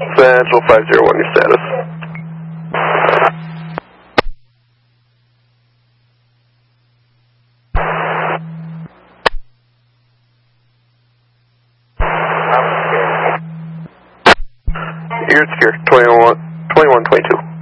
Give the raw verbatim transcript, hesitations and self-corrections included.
Central five zero one, your status. You're secure, twenty-one, twenty-one, twenty-two.